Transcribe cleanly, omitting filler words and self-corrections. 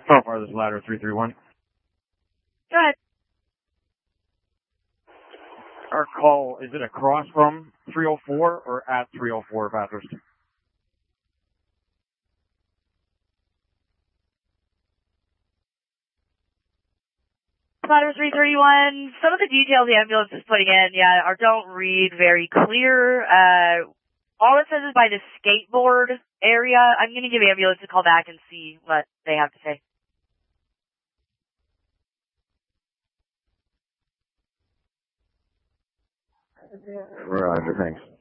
How far this ladder 331? Go ahead. Our call, is it across from 304 or at 304 Bathurst? Ladder 331, some of the details the ambulance is putting in, don't read very clear. All it says is by the skateboard area. I'm going to give the ambulance a call back and see what they have to say. Roger, thanks.